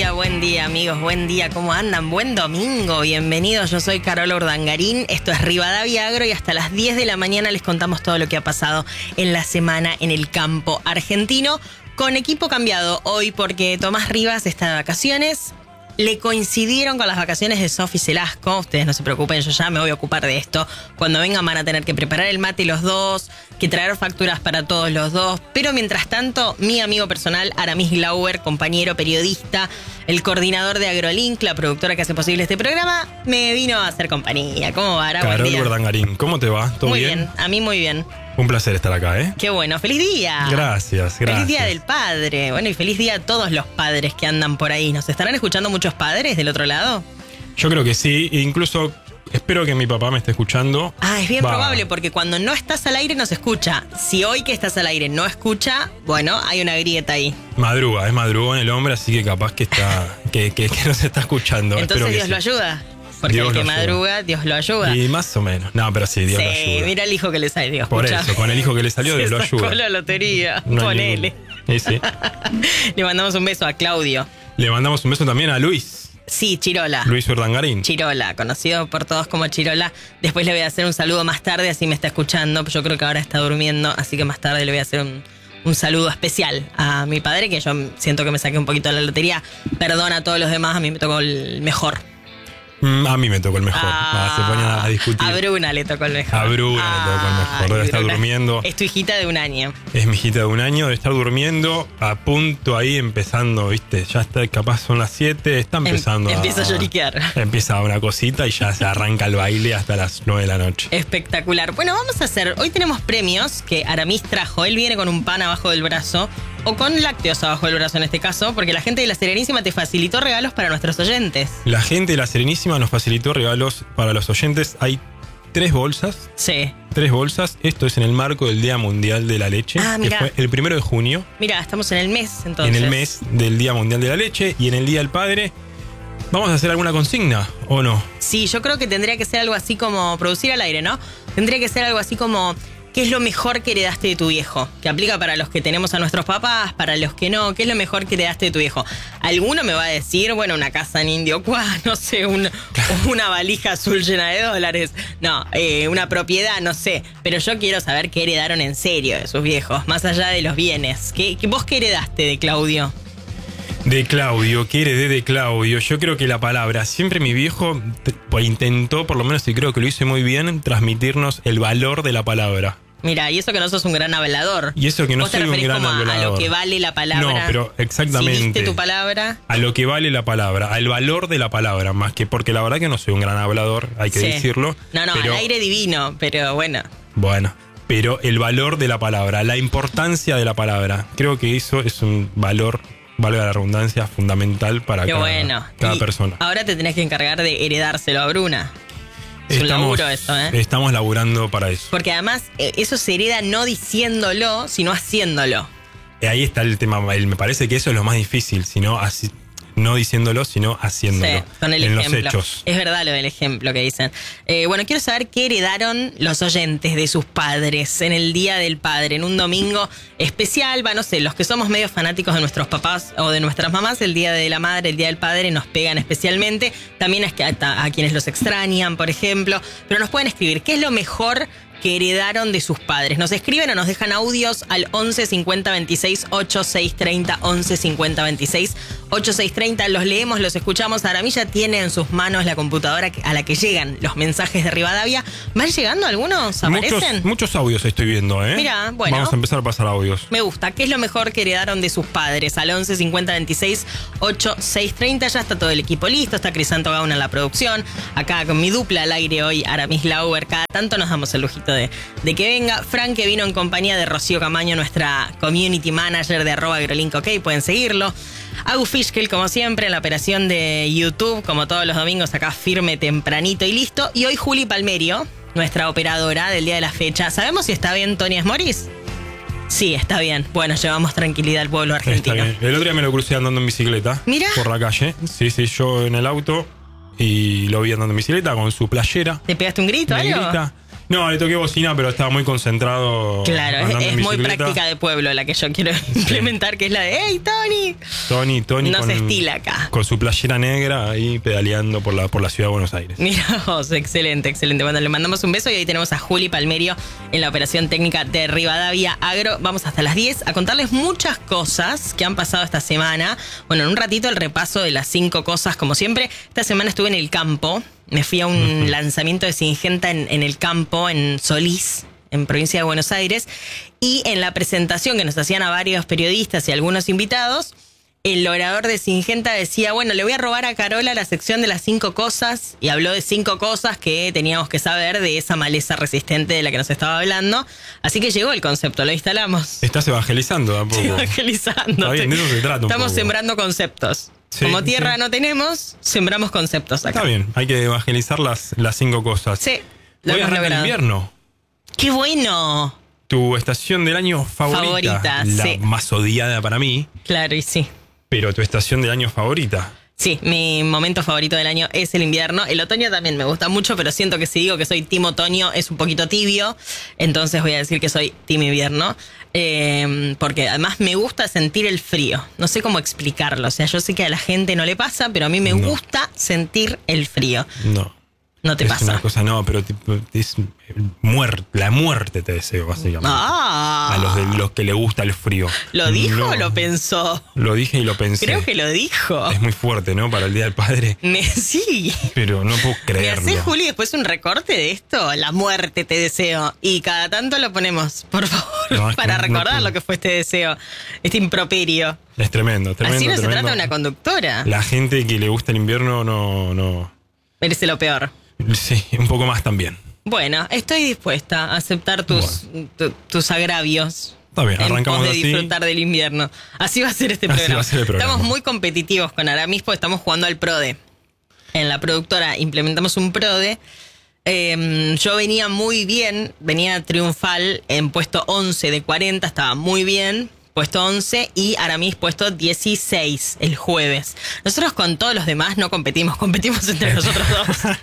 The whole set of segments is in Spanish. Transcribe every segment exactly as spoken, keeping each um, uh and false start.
día, buen día, amigos, buen día, ¿cómo andan? Buen domingo, bienvenidos, yo soy Carola Urdangarín, esto es Rivadavia Agro y hasta las diez de la mañana les contamos todo lo que ha pasado en la semana en el campo argentino, con equipo cambiado hoy porque Tomás Rivas está de vacaciones. Le coincidieron con las vacaciones de Sofi Celasco. Ustedes no se preocupen, yo ya me voy a ocupar de esto. Cuando vengan van a tener que preparar el mate los dos, que traer facturas para todos los dos. Pero mientras tanto, mi amigo personal, Aramis Glauber, compañero periodista, el coordinador de AgroLink, la productora que hace posible este programa, me vino a hacer compañía. ¿Cómo va, Ara? Carol Urdangarín, ¿cómo te va? ¿Todo muy bien? bien, a mí muy bien. Un placer estar acá, ¿eh? Qué bueno, feliz día. Gracias, gracias. Feliz día del padre. Bueno, y feliz día a todos los padres que andan por ahí. ¿Nos estarán escuchando muchos padres del otro lado? Yo creo que sí, e incluso espero que mi papá me esté escuchando. Ah, es bien Va. probable, porque cuando no estás al aire no se escucha. Si hoy que estás al aire no escucha, bueno, hay una grieta ahí. Madruga, es madrugón el hombre, así que capaz que está que, que, que nos está escuchando. Entonces espero que Dios sí. lo ayuda. Porque Dios el que lo ayuda. madruga, Dios lo ayuda. Y más o menos. No, pero sí, Dios sí, lo ayuda. mira el hijo que le sale, Dios. Por escucha. eso, con el hijo que le salió, Dios Se lo sacó ayuda. la lotería, No hay ponele. ningún- Sí, sí. Le mandamos un beso a Claudio. Le mandamos un beso también a Luis, Sí, Chirola. Luis Urdangarín. Chirola, conocido por todos como Chirola. Después le voy a hacer un saludo más tarde, así me está escuchando. Yo creo que ahora está durmiendo, así que más tarde le voy a hacer un, un saludo especial a mi padre, que yo siento que me saqué un poquito de la lotería. Perdona a todos los demás, a mí me tocó el mejor. Mm, a mí me tocó el mejor. Ah, Ah, se ponían a discutir. A Bruna le tocó el mejor. A Bruna le tocó el mejor. Debe Ay, estar Bruna. durmiendo. Es tu hijita de un año. Es mi hijita de un año, debe estar durmiendo, a punto ahí empezando, ¿viste? Ya está, capaz son las siete, está empezando Em- empieza a a lloriquear. Empieza una cosita y ya se arranca el baile hasta las nueve de la noche. Espectacular. Bueno, vamos a hacer, hoy tenemos premios que Aramis trajo. Él viene con un pan abajo del brazo, o con lácteos abajo del brazo en este caso, porque la gente de La Serenísima te facilitó regalos para nuestros oyentes. La gente de La Serenísima nos facilitó regalos para los oyentes. Hay tres bolsas, Sí. tres bolsas. Esto es en el marco del Día Mundial de la Leche, Ah, que mirá. fue el primero de junio, Mira, estamos en el mes entonces. en el mes del Día Mundial de la Leche y en el Día del Padre. ¿Vamos a hacer alguna consigna o no? Sí, yo creo que tendría que ser algo así como producir al aire, ¿no? Tendría que ser algo así como ¿qué es lo mejor que heredaste de tu viejo? Que aplica para los que tenemos a nuestros papás, para los que no. ¿Qué es lo mejor que heredaste de tu viejo? Alguno me va a decir, bueno, una casa en Indio Cuá, no sé, un, una valija azul llena de dólares. No, eh, una propiedad, no sé. Pero yo quiero saber qué heredaron en serio de sus viejos, más allá de los bienes. ¿Qué, qué, ¿Vos qué heredaste de Claudio? De Claudio, ¿qué heredé de Claudio? Yo creo que la palabra, siempre mi viejo t- pues, intentó, por lo menos y creo que lo hizo muy bien, transmitirnos el valor de la palabra. Mira, y eso que no sos un gran hablador. Y eso que no ¿Vos te soy un referís gran como a- a, hablador. lo que vale la palabra? No, pero exactamente. Si diste tu palabra. A lo que vale la palabra, al valor de la palabra, más que porque la verdad que no soy un gran hablador, hay que Sí. decirlo. No, no, pero, al aire divino, pero bueno. Bueno, pero el valor de la palabra, la importancia de la palabra, creo que eso es un valor, valga la redundancia, fundamental para Qué cada, bueno. cada Y persona. ahora te tenés que encargar de heredárselo a Bruna. Es un laburo eso, ¿eh? Estamos laburando para eso. Porque además eh, eso se hereda no diciéndolo, sino haciéndolo. Y ahí está el tema, el- me parece que eso es lo más difícil, sino así, no diciéndolo, sino haciéndolo. Sí, con el en ejemplo. los hechos. Es verdad lo del ejemplo que dicen. Eh, bueno, quiero saber qué heredaron los oyentes de sus padres en el Día del Padre, en un domingo especial. Va, no sé, los que somos medio fanáticos de nuestros papás o de nuestras mamás, el Día de la Madre, el Día del Padre nos pegan especialmente. También es que a, a quienes los extrañan, por ejemplo. Pero nos pueden escribir, ¿qué es lo mejor que heredaron de sus padres? Nos escriben o nos dejan audios al once cincuenta veintiséis ochenta y seis treinta, once cincuenta veintiséis ochenta y seis treinta. Los leemos, los escuchamos. Aramilla tiene en sus manos la computadora a la que llegan los mensajes de Rivadavia. ¿Van llegando algunos? ¿Aparecen? Muchos, muchos audios estoy viendo, ¿eh? Mira, bueno. Vamos a empezar a pasar audios. Me gusta. ¿Qué es lo mejor que heredaron de sus padres? Al once cincuenta veintiséis ochenta y seis treinta. Ya está todo el equipo listo. Está Crisanto Gauna en la producción. Acá con mi dupla al aire hoy, Aramis Glauber. Cada tanto nos damos el lujito de, de que venga. Frank, que vino en compañía de Rocío Camaño, nuestra community manager de arroba agrolink, ok, pueden seguirlo. Agu Fishkel, como siempre, en la operación de YouTube, como todos los domingos, acá firme, tempranito y listo. Y hoy Juli Palmerio, nuestra operadora del día de la fecha. ¿Sabemos si está bien Tony Esmoris? Sí, está bien. Bueno, llevamos tranquilidad al pueblo Está argentino. bien. El otro día me lo crucé andando en bicicleta. Mira. Por la calle. Sí, sí, yo en el auto y lo vi andando en bicicleta con su playera ¿Te pegaste un grito, algo? negrita. No, le toqué bocina, pero estaba muy concentrado. Claro, andando es, en es muy bicicleta. práctica de pueblo la que yo quiero implementar, que es la de ¡Hey, Tony! Tony, Tony No con, se estila acá. con su playera negra ahí pedaleando por la, por la ciudad de Buenos Aires. Mira vos, excelente, excelente. Bueno, le mandamos un beso y ahí tenemos a Juli Palmerio en la operación técnica de Rivadavia Agro. Vamos hasta las diez a contarles muchas cosas que han pasado esta semana. Bueno, en un ratito el repaso de las cinco cosas, como siempre. Esta semana estuve en el campo. Me fui a un uh-huh. lanzamiento de Syngenta en, en el campo, en Solís, en provincia de Buenos Aires. Y en la presentación que nos hacían a varios periodistas y algunos invitados, el orador de Syngenta decía, bueno, le voy a robar a Carola la sección de las cinco cosas. Y habló de cinco cosas que teníamos que saber de esa maleza resistente de la que nos estaba hablando. Así que llegó el concepto, lo instalamos. Estás evangelizando a poco. Evangelizando. Está bien, de eso se trata un Estamos poco. sembrando conceptos. Sí, Como tierra sí. no tenemos, sembramos conceptos acá. Está bien, hay que evangelizar las, las cinco cosas. Sí, lo Voy a hemos arrancar el invierno. ¡Qué bueno! Tu estación del año favorita. Favorita, la sí. más odiada para mí. Claro, y sí. Pero tu estación del año favorita. Sí, mi momento favorito del año es el invierno. El otoño también me gusta mucho, pero siento que si digo que soy team otoño es un poquito tibio. Entonces voy a decir que soy team invierno. Eh, porque además me gusta sentir el frío. No sé cómo explicarlo. O sea, yo sé que a la gente no le pasa, pero a mí me no. gusta sentir el frío. No. ¿No te es pasa? Una cosa, no, pero tipo, es muerte, la muerte te deseo, básicamente. Ah. A los de los que le gusta el frío. ¿Lo dijo no, o lo pensó? Lo dije y lo pensé. Creo que lo dijo. Es muy fuerte, ¿no? Para el Día del Padre. Me, sí. Pero no puedo creerlo. ¿Me haces, Juli, después un recorte de esto? La muerte te deseo. Y cada tanto lo ponemos, por favor, no, para que recordar no, lo que fue este deseo, este improperio. Es tremendo, tremendo. Así no tremendo. se trata de una conductora. La gente que le gusta el invierno no... no... merece lo peor. Sí, un poco más también. Bueno, estoy dispuesta a aceptar tus, bueno. tu, tus agravios. Está bien, arrancamos en pos de así. disfrutar del invierno. Así va a ser este así programa. Va a ser el programa. Estamos muy competitivos con Aramis porque estamos jugando al PRODE. En la productora implementamos un PRODE. Eh, yo venía muy bien, venía triunfal en puesto once de cuarenta, estaba muy bien. Puesto once y Aramis puesto dieciséis el jueves. Nosotros con todos los demás no competimos, competimos entre nosotros dos.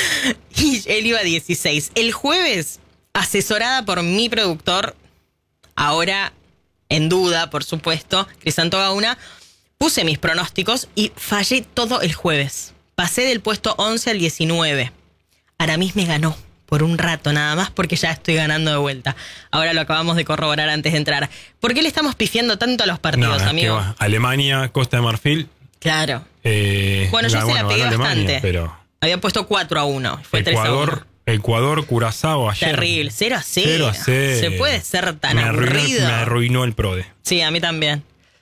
Y él iba a dieciséis. El jueves, asesorada por mi productor, ahora en duda, por supuesto, Crisanto Gauna, puse mis pronósticos y fallé todo el jueves. Pasé del puesto once al diecinueve. Aramis me ganó. Por un rato nada más, porque ya estoy ganando de vuelta. Ahora lo acabamos de corroborar antes de entrar. ¿Por qué le estamos pifiando tanto a los partidos, no, amigo? Que Alemania, Costa de Marfil. Claro. Eh, bueno, yo la, se bueno, la pegué Alemania, bastante. Pero había puesto cuatro a uno. Fue Ecuador, tres a uno. Ecuador, Curazao ayer. Terrible. cero a cero. cero a cero. Se puede ser tan me arruinó, aburrido. Me arruinó el PRODE. Sí, a mí también.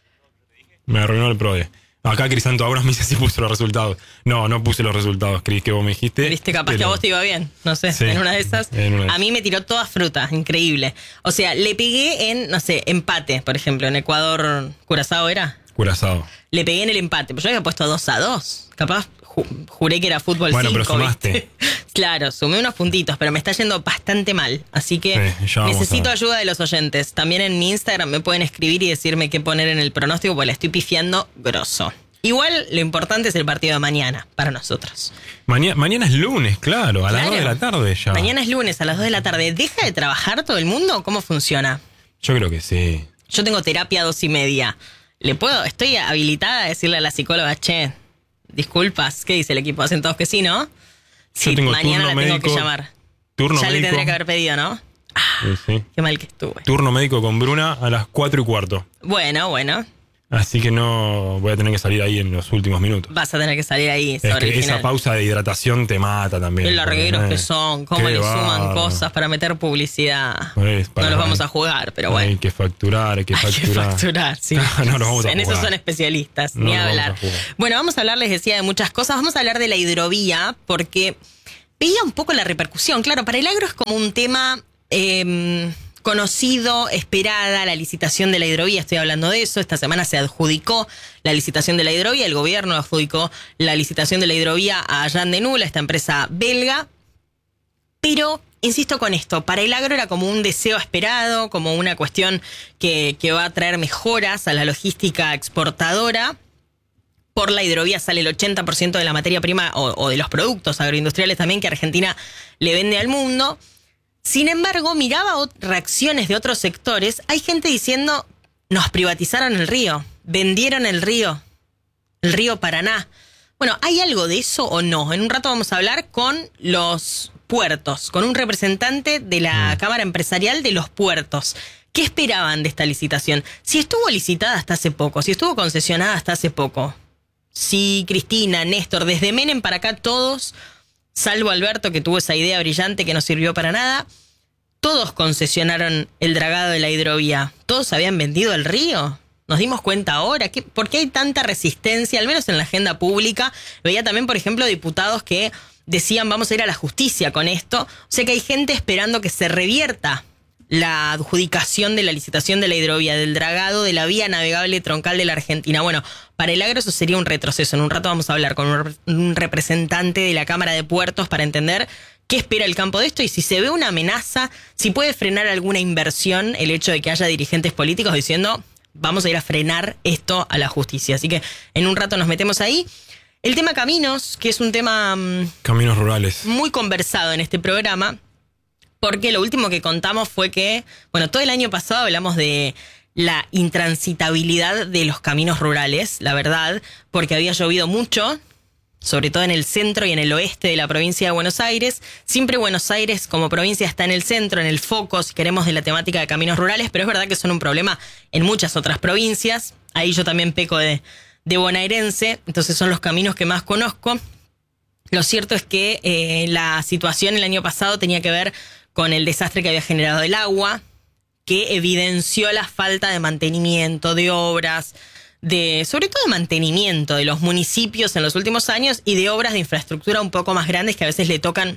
Me arruinó el PRODE. Acá Crisanto ahora me dice si puso los resultados. No, no puse los resultados, Cris, que vos me dijiste. Viste, capaz pero... que a vos te iba bien. No sé, sí, en una de esas. En una de a mí me tiró toda fruta, increíble. O sea, le pegué en, no sé, empate, por ejemplo. En Ecuador, ¿Curazao era? Curazao. Le pegué en el empate, pero yo había puesto dos a dos. Capaz ju juré que era fútbol bueno, cinco. Pero sumaste. Claro, sumé unos puntitos, pero me está yendo bastante mal. Así que sí, necesito ayuda de los oyentes. También en mi Instagram me pueden escribir y decirme qué poner en el pronóstico, porque la estoy pifiando grosso. Igual lo importante es el partido de mañana para nosotros. Mañana, mañana es lunes, claro, a claro. las dos de la tarde ya. Mañana es lunes a las dos de la tarde. ¿Deja de trabajar todo el mundo? ¿Cómo funciona? Yo creo que sí. Yo tengo terapia a dos y media. ¿Le puedo? Estoy habilitada a decirle a la psicóloga, che, disculpas, ¿qué dice el equipo? ¿Hacen todos que sí, no? Sí, Yo tengo mañana turno la tengo médico, que llamar. Turno ya médico. le tendría que haber pedido, ¿no? Ah, sí, sí. Qué mal que estuve. Turno médico con Bruna a las cuatro y cuarto. Bueno, bueno. Así que no voy a tener que salir ahí en los últimos minutos. Vas a tener que salir ahí Es sobre que el esa final. pausa de hidratación te mata también. Los largueros eh, que son, cómo le suman bárbaro. cosas para meter publicidad. Pues, para- no los vamos a jugar, pero bueno. Hay que facturar, hay que Hay que facturar. facturar, sí. No los vamos a en eso jugar. son especialistas, No ni los vamos hablar. a jugar. Bueno, vamos a hablar, les decía, de muchas cosas. Vamos a hablar de la hidrovía, porque veía un poco la repercusión. Claro, para el agro es como un tema eh, conocido, esperada, la licitación de la hidrovía. Estoy hablando de eso. Esta semana se adjudicó la licitación de la hidrovía. El gobierno adjudicó la licitación de la hidrovía a Jan de Nula, esta empresa belga. Pero, insisto con esto, para el agro era como un deseo esperado, como una cuestión que, que va a traer mejoras a la logística exportadora. Por la hidrovía sale el ochenta por ciento de la materia prima o, o de los productos agroindustriales también que Argentina le vende al mundo. Sin embargo, miraba ot- reacciones de otros sectores. Hay gente diciendo, nos privatizaron el río, vendieron el río, el río Paraná. Bueno, ¿hay algo de eso o no? En un rato vamos a hablar con los puertos, con un representante de la mm. Cámara Empresarial de los Puertos. ¿Qué esperaban de esta licitación? Si estuvo licitada hasta hace poco, si estuvo concesionada hasta hace poco, si Cristina, Néstor, desde Menem para acá todos, salvo Alberto que tuvo esa idea brillante que no sirvió para nada, todos concesionaron el dragado de la hidrovía. ¿Todos habían vendido el río? ¿Nos dimos cuenta ahora? ¿Qué, ¿Por qué hay tanta resistencia, al menos en la agenda pública? Veía también, por ejemplo, diputados que decían vamos a ir a la justicia con esto. O sea que hay gente esperando que se revierta la adjudicación de la licitación de la hidrovía, del dragado de la vía navegable troncal de la Argentina. Bueno, para el agro eso sería un retroceso. En un rato vamos a hablar con un, un representante de la Cámara de Puertos para entender qué espera el campo de esto y si se ve una amenaza, si puede frenar alguna inversión el hecho de que haya dirigentes políticos diciendo vamos a ir a frenar esto a la justicia. Así que en un rato nos metemos ahí. El tema caminos, que es un tema caminos rurales muy conversado en este programa, porque lo último que contamos fue que, bueno, todo el año pasado hablamos de la intransitabilidad de los caminos rurales, la verdad, porque había llovido mucho, sobre todo en el centro y en el oeste de la provincia de Buenos Aires. Siempre Buenos Aires como provincia está en el centro, en el foco, si queremos, de la temática de caminos rurales, pero es verdad que son un problema en muchas otras provincias. Ahí yo también peco de, de bonaerense, entonces son los caminos que más conozco. Lo cierto es que eh, la situación el año pasado tenía que ver con el desastre que había generado el agua, que evidenció la falta de mantenimiento, de obras, de sobre todo de mantenimiento de los municipios en los últimos años y de obras de infraestructura un poco más grandes que a veces le tocan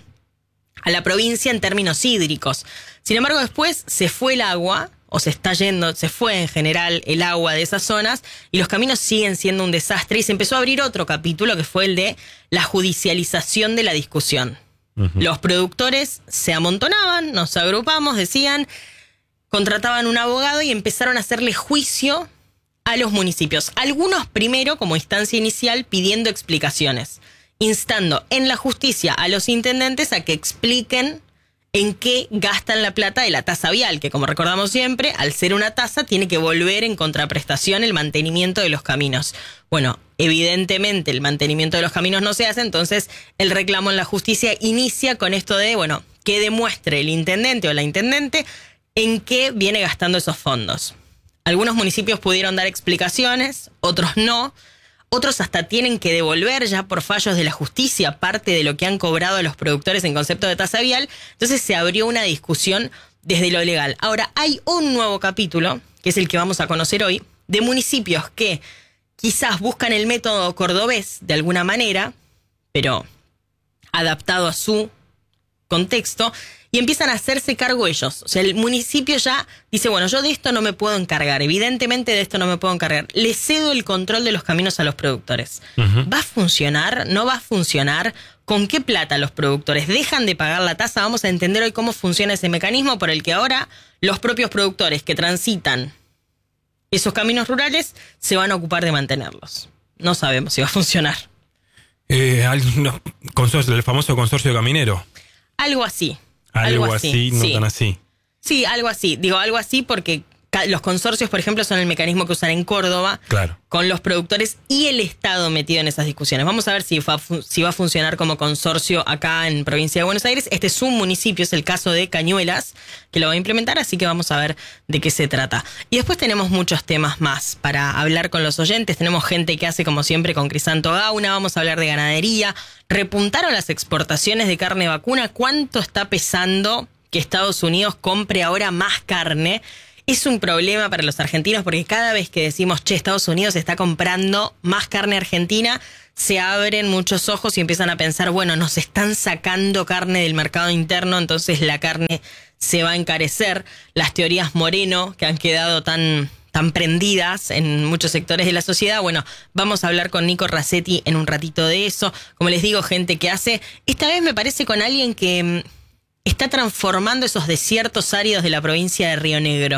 a la provincia en términos hídricos. Sin embargo, después se fue el agua, o se está yendo, se fue en general el agua de esas zonas y los caminos siguen siendo un desastre y se empezó a abrir otro capítulo que fue el de la judicialización de la discusión. Uh-huh. Los productores se amontonaban, nos agrupamos, decían, contrataban un abogado y empezaron a hacerle juicio a los municipios. Algunos primero, como instancia inicial, pidiendo explicaciones, instando en la justicia a los intendentes a que expliquen en qué gastan la plata de la tasa vial, que como recordamos siempre, al ser una tasa, tiene que volver en contraprestación el mantenimiento de los caminos. Bueno, evidentemente el mantenimiento de los caminos no se hace, entonces el reclamo en la justicia inicia con esto de, bueno, que demuestre el intendente o la intendente en qué viene gastando esos fondos. Algunos municipios pudieron dar explicaciones, otros no. Otros hasta tienen que devolver ya por fallos de la justicia parte de lo que han cobrado a los productores en concepto de tasa vial. Entonces se abrió una discusión desde lo legal. Ahora, hay un nuevo capítulo, que es el que vamos a conocer hoy, de municipios que quizás buscan el método cordobés de alguna manera, pero adaptado a su contexto, y empiezan a hacerse cargo ellos. O sea, el municipio ya dice, bueno, yo de esto no me puedo encargar, evidentemente de esto no me puedo encargar. Le cedo el control de los caminos a los productores. Uh-huh. ¿Va a funcionar? ¿No va a funcionar? ¿Con qué plata los productores dejan de pagar la tasa? Vamos a entender hoy cómo funciona ese mecanismo por el que ahora los propios productores que transitan esos caminos rurales se van a ocupar de mantenerlos. No sabemos si va a funcionar. Eh, no, consorcio, el famoso consorcio caminero. Algo así. Algo, algo así, así, no sí. tan así. Sí, algo así. Digo algo así porque los consorcios, por ejemplo, son el mecanismo que usan en Córdoba, claro, con los productores y el Estado metido en esas discusiones. Vamos a ver si va, si va a funcionar como consorcio acá en provincia de Buenos Aires. Este es un municipio, es el caso de Cañuelas, que lo va a implementar, así que vamos a ver de qué se trata. Y después tenemos muchos temas más para hablar con los oyentes. Tenemos gente que hace, como siempre, con Crisanto Gauna. Vamos a hablar de ganadería. Repuntaron las exportaciones de carne vacuna. ¿Cuánto está pesando que Estados Unidos compre ahora más carne? Es un problema para los argentinos porque cada vez que decimos, che, Estados Unidos está comprando más carne argentina, se abren muchos ojos y empiezan a pensar, bueno, nos están sacando carne del mercado interno, entonces la carne se va a encarecer. Las teorías Moreno, que han quedado tan, tan prendidas en muchos sectores de la sociedad, bueno, vamos a hablar con Nico Racetti en un ratito de eso. Como les digo, gente que hace, esta vez me parece con alguien que está transformando esos desiertos áridos de la provincia de Río Negro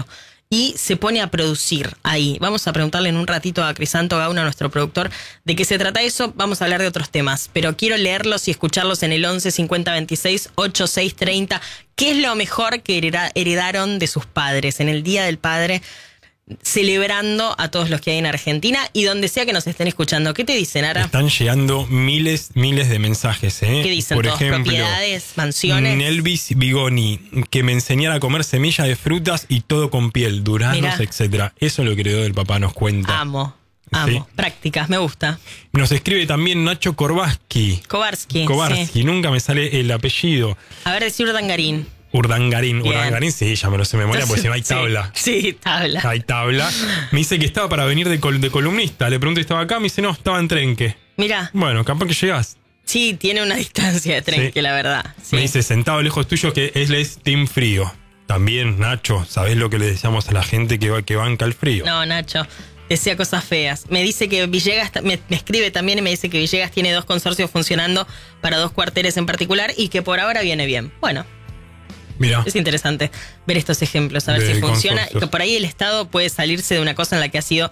y se pone a producir ahí. Vamos a preguntarle en un ratito a Crisanto Gauna, nuestro productor, de qué se trata eso. Vamos a hablar de otros temas, pero quiero leerlos y escucharlos en el once cincuenta veintiséis ochenta y seis treinta. ¿Qué es lo mejor que heredaron de sus padres en el Día del Padre? Celebrando a todos los que hay en Argentina y donde sea que nos estén escuchando. ¿Qué te dicen, Ara? Están llegando miles, miles de mensajes, ¿eh? ¿Qué dicen? Por ¿Todos ejemplo, propiedades, mansiones? Nelvis Bigoni, que me enseñara a comer semillas de frutas y todo con piel, duraznos, Mirá. etcétera. Eso es lo que heredó del papá, nos cuenta. Amo, amo. Sí. Prácticas, me gusta. Nos escribe también Nacho Korbaski. Kovarsky. Kovarsky, Sí. nunca me sale el apellido. A ver, decir Urdangarín. Urdangarín, Bien. Urdangarín, sí, ya me lo sé de memoria porque si no hay Sí, tabla. Sí, tabla. Hay tabla. Me dice que estaba para venir de, col- de columnista. Le pregunté si estaba acá, me dice no, estaba en Trenque. Mira, Bueno, capaz que llegás. sí, tiene una distancia de tren, Sí. que la verdad. Sí. Me dice, sentado lejos tuyo, que él es Team Frío. También, Nacho, ¿sabés lo que le decíamos a la gente que, va- que banca el frío? No, Nacho, decía cosas feas. Me dice que Villegas, ta- me, me escribe también y me dice que Villegas tiene dos consorcios funcionando para dos cuarteles en particular y que por ahora viene bien. Bueno, Mirá, es interesante ver estos ejemplos, a ver De si funciona. consorcios. Que por ahí el Estado puede salirse de una cosa en la que ha sido,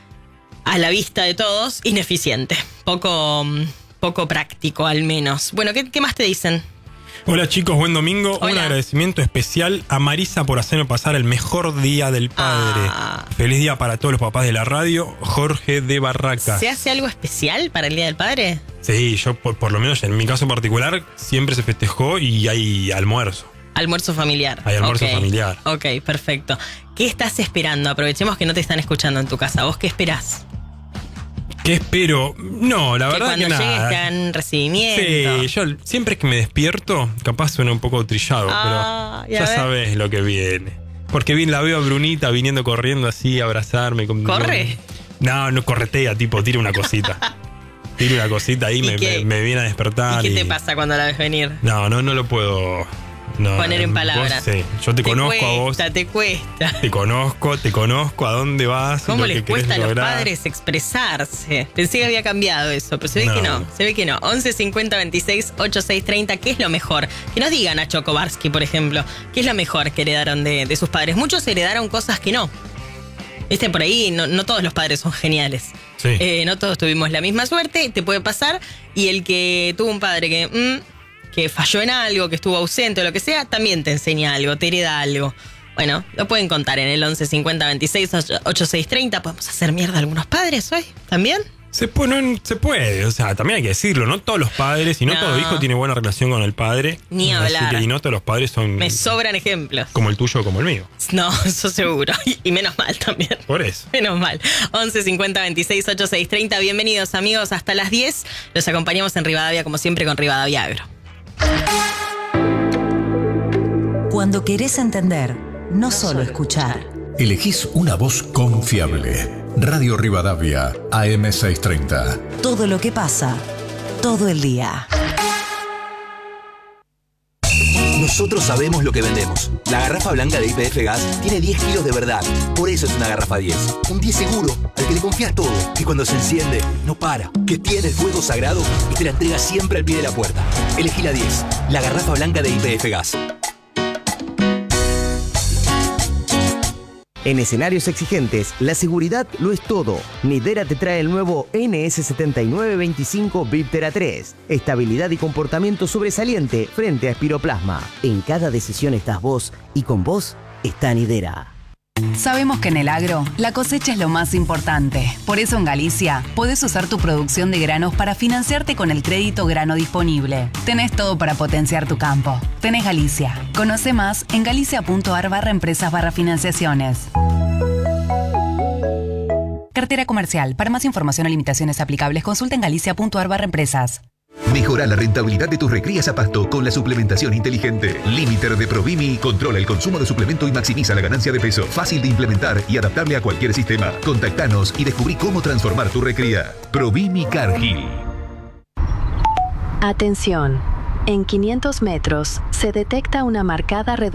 a la vista de todos, ineficiente. Poco, mm, poco práctico, al menos. Bueno, ¿qué, qué más te dicen? hola chicos, buen domingo. Un Hola. agradecimiento especial a Marisa por hacerme pasar el mejor día del padre. Ah. Feliz día para todos los papás de la radio. Jorge de Barracas. ¿Se hace algo especial para el Día del Padre? Sí, yo por, por lo menos en mi caso particular siempre se festejó y hay almuerzo. Almuerzo familiar. Hay almuerzo Ok. familiar. Ok, perfecto. ¿Qué estás esperando? Aprovechemos que no te están escuchando en tu casa. ¿Vos qué esperás? ¿Qué espero? No, la Que verdad cuando que llegues nada. te hagan recibimiento. Sí, yo siempre que me despierto, capaz suena un poco trillado, Ah, y pero a ya ver. sabes lo que viene. Porque bien la veo a Brunita viniendo corriendo así, a abrazarme. Con, ¿Corre? No, no corretea, tipo, tira una cosita. Tira una cosita ahí, ¿Y me, qué? me, me viene a despertar. ¿Y qué y- te pasa cuando la ves venir? No, no, no lo puedo no, Poner en vos palabras. sí, yo te, conozco cuesta, a vos. Te cuesta. Te conozco, te conozco a dónde vas. ¿Cómo lo les que querés cuesta a los lograr. padres expresarse? Pensé que había cambiado eso, pero se ve No. que no. Se ve que no. once cincuenta veintiséis ochenta y seis treinta. ¿Qué es lo mejor? Que nos digan a Chokovarsky, por ejemplo. ¿Qué es lo mejor que heredaron de, de sus padres? Muchos heredaron cosas que no. Viste, por ahí no, no todos los padres son geniales. Sí. Eh, no todos tuvimos la misma suerte, te puede pasar. Y el que tuvo un padre que, mm, que falló en algo, que estuvo ausente o lo que sea, también te enseña algo, te hereda algo. Bueno, lo pueden contar en el once cincuenta veintiséis ochenta y seis treinta. ¿Podemos hacer mierda a algunos padres hoy? ¿También? Se puede, no, se puede, o sea, también hay que decirlo, no todos los padres y no, No. todo hijo tiene buena relación con el padre. Ni hablar. Así que y no todos los padres son Me sobran ejemplos. como el tuyo o como el mío. No, eso seguro. Y, y menos mal también. Por eso. Menos mal. once cincuenta veintiséis ochenta y seis treinta. Bienvenidos, amigos, hasta las diez. Los acompañamos en Rivadavia, como siempre, con Rivadavia Agro. Cuando querés entender, no solo escuchar. Elegís una voz confiable. Radio Rivadavia, A M seiscientos treinta. Todo lo que pasa, todo el día. Nosotros sabemos lo que vendemos. La garrafa blanca de Y P F Gas tiene diez kilos de verdad. Por eso es una garrafa diez. Un diez seguro, al que le confías todo. Que cuando se enciende, no para. Que tiene el fuego sagrado y te la entrega siempre al pie de la puerta. Elegí la diez. La garrafa blanca de Y P F Gas. En escenarios exigentes, la seguridad lo es todo. Nidera te trae el nuevo N S setenta y nueve veinticinco Viptera tres. Estabilidad y comportamiento sobresaliente frente a espiroplasma. En cada decisión estás vos y con vos está Nidera. Sabemos que en el agro, la cosecha es lo más importante. Por eso en Galicia, podés usar tu producción de granos para financiarte con el crédito grano disponible. Tenés todo para potenciar tu campo. Tenés Galicia. Conoce más en galicia.ar barra empresas barra financiaciones. Cartera comercial. Para más información o limitaciones aplicables, consulta en galicia.ar barra empresas. Mejora la rentabilidad de tus recrías a pasto con la suplementación inteligente. Limiter de Provimi controla el consumo de suplemento y maximiza la ganancia de peso. Fácil de implementar y adaptable a cualquier sistema. Contactanos y descubrí cómo transformar tu recría. Provimi Cargill. Atención. En quinientos metros se detecta una marcada reducción